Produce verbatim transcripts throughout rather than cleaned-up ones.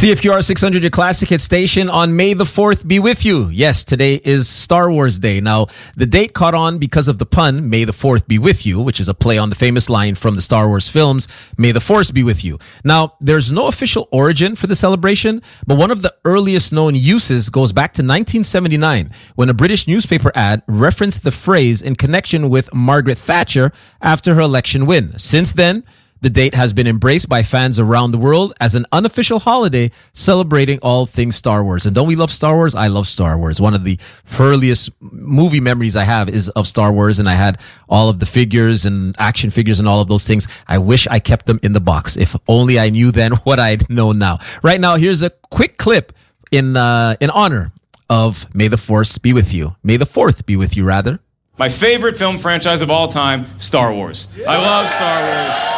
C F Q R six hundred, your classic hit station. On May the fourth, be with you. Yes, today is Star Wars Day. Now, the date caught on because of the pun, May the fourth be with you, which is a play on the famous line from the Star Wars films, May the Force be with you. Now, there's no official origin for the celebration, but one of the earliest known uses goes back to nineteen seventy-nine, when a British newspaper ad referenced the phrase in connection with Margaret Thatcher after her election win. Since then, the date has been embraced by fans around the world as an unofficial holiday celebrating all things Star Wars. And don't we love Star Wars? I love Star Wars. One of the earliest movie memories I have is of Star Wars, and I had all of the figures and action figures and all of those things. I wish I kept them in the box. If only I knew then what I know now. Right now, here's a quick clip in uh, in honor of May the Force be with you. May the fourth be with you, rather. My favorite film franchise of all time, Star Wars. I love Star Wars.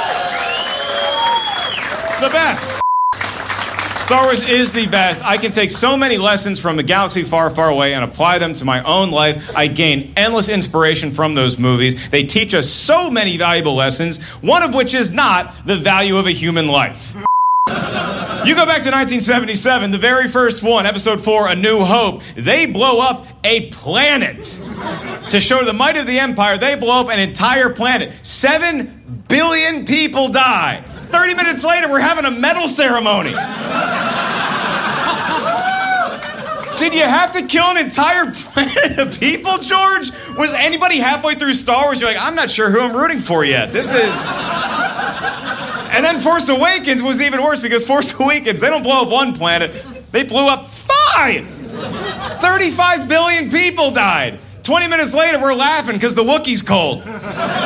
It's the best. Star Wars is the best. I can take so many lessons from a galaxy far, far away and apply them to my own life. I gain endless inspiration from those movies. They teach us so many valuable lessons, one of which is not the value of a human life. You go back to nineteen seventy-seven, the very first one, episode four, A New Hope. They blow up a planet. To show the might of the Empire, they blow up an entire planet. Seven billion people die. thirty minutes later, we're having a medal ceremony. Did you have to kill an entire planet of people, George? Was anybody halfway through Star Wars, you're like, I'm not sure who I'm rooting for yet. This is... And then Force Awakens was even worse, because Force Awakens, they don't blow up one planet, they blew up five! thirty-five billion people died. twenty minutes later, we're laughing because the Wookiee's cold.